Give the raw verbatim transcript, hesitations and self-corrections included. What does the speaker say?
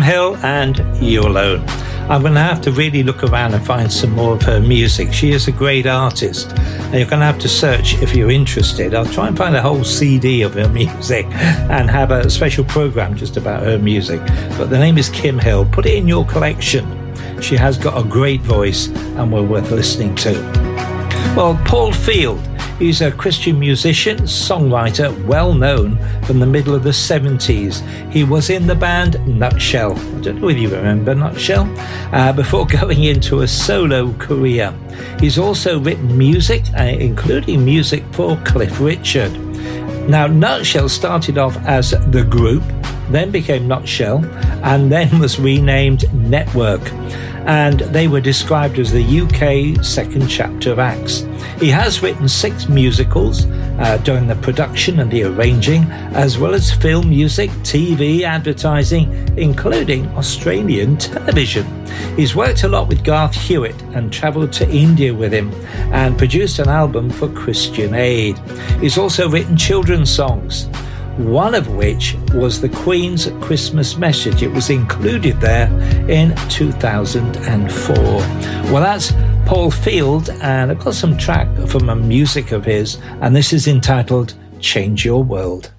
Hill and You Alone. I'm going to have to really look around and find some more of her music. She is a great artist, and you're going to have to search if you're interested. I'll try and find a whole C D of her music and have a special program just about her music. But the name is Kim Hill. Put it in your collection. She has got a great voice and well worth listening to. Well, Paul Field. He's a Christian musician, songwriter, well known from the middle of the seventies. He was in the band Nutshell. I don't know if you remember Nutshell, uh, before going into a solo career. He's also written music, uh, including music for Cliff Richard. Now, Nutshell started off as the group, then became Nutshell, and then was renamed Network. And they were described as the U K second chapter of Acts. He has written six musicals, uh, doing the production and the arranging, as well as film music, T V, advertising, including Australian television. He's worked a lot with Garth Hewitt and travelled to India with him and produced an album for Christian Aid. He's also written children's songs, one of which was the Queen's Christmas Message. It was included there in two thousand four. Well, that's Paul Field, and I've got some track from a music of his, and this is entitled Change Your World.